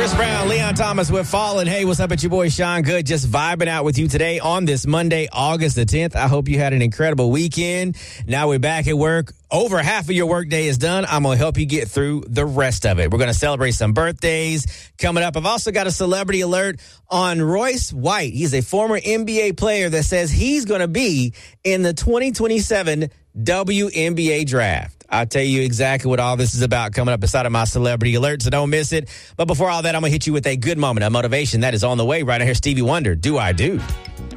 Chris Brown, Leon Thomas with Fallen. Hey, what's up? It's your boy Sean Good, just vibing out with you today on this Monday, August the 10th. I hope you had an incredible weekend. Now we're back at work. Over half of your workday is done. I'm going to help you get through the rest of it. We're going to celebrate some birthdays coming up. I've also got a celebrity alert on Royce White. He's a former NBA player that says he's going to be in the 2027 WNBA draft. I'll tell you exactly what all this is about coming up inside of my celebrity alert, so don't miss it. But before all that, I'm going to hit you with a good moment of motivation that is on the way right here. Stevie Wonder, Do I Do?